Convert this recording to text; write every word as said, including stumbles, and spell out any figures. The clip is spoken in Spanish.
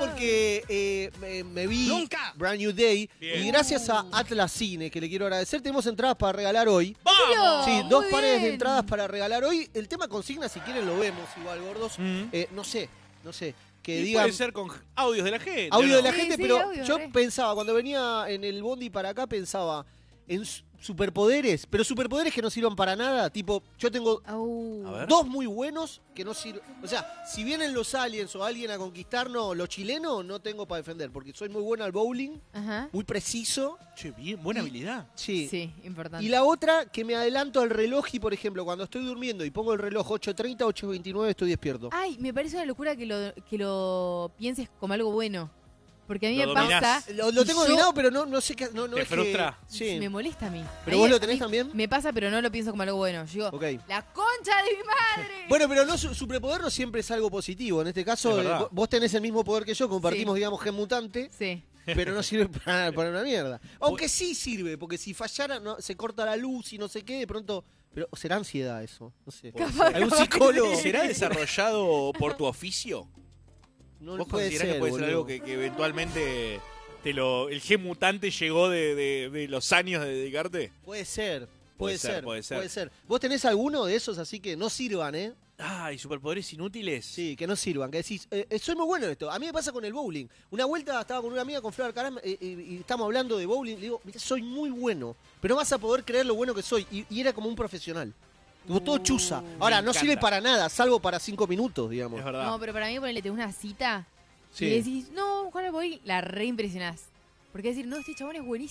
porque eh, me, me vi Nunca. Brand New Day. Bien. Y gracias a Atlas Cine, que le quiero agradecer, tenemos entradas para regalar hoy. ¡Vamos! Sí, Muy dos pares de bien. entradas para regalar hoy. El tema consigna, si quieren lo vemos igual, gordos. Mm. Eh, no sé, no sé. Que Y digan puede ser con audios de la gente. audio ¿o no? de la Sí, gente, sí, pero audio, yo re. pensaba, cuando venía en el bondi para acá, pensaba en su- superpoderes, pero superpoderes que no sirvan para nada. Tipo, yo tengo Au. A ver. dos muy buenos que no sirven. O sea, si vienen los aliens o alguien a conquistarnos, los chilenos, no tengo para defender, porque soy muy bueno al bowling, Ajá. muy preciso. Che, bien, buena habilidad. Sí. Sí, importante. Y la otra, que me adelanto al reloj y, por ejemplo, cuando estoy durmiendo y pongo el reloj ocho treinta, ocho veintinueve, estoy despierto. Ay, me parece una locura que lo, que lo pienses como algo bueno. Porque a mí Lo me dominás. pasa... Lo, lo y tengo yo- dominado, pero no, no sé qué. No, no ¿Te es frustra? Que, sí. Me molesta a mí. ¿Pero A vos mí- lo a tenés mí también? Me pasa, pero no lo pienso como algo bueno. Yo digo, Ok. la concha de mi madre. Bueno, pero no, su superpoder no siempre es algo positivo. En este Es caso, eh, verdad. vos- vos tenés el mismo poder que yo, compartimos, Sí. digamos, gen mutante, Sí. pero no sirve para, para una mierda. Aunque sí sirve, porque si fallara, no, se corta la luz y no sé qué, de pronto. Pero será ansiedad eso, no sé. Capaz- Algún capaz que psicólogo. sí. ¿Será desarrollado por tu oficio? No ¿Vos puede considerás ser, que puede ser boludo. algo que, que eventualmente te lo, el gen mutante llegó de, de- de los años de dedicarte? Puede ser, puede, Puede ser, ser, puede ser. puede ser. ¿Vos tenés alguno de esos así que no sirvan, eh? Ah, ¿y superpoderes inútiles? Sí, que no sirvan, que decís, eh, eh, soy muy bueno en esto. A mí me pasa con el bowling. Una vuelta estaba con una amiga, con Flor Alcaraz, eh, eh, y estamos hablando de bowling. Le digo, "Mirá, soy muy bueno, pero no vas a poder creer lo bueno que soy". Y, y era como un profesional. Tipo, todo chuza. Ahora, me no sirve encanta. para nada, salvo para cinco minutos, digamos. Es verdad. No, pero para mí ponele tenés una cita Sí. y decís, no, Juan voy, la reimpresionás. Porque decir, no, este chabón es buenísimo.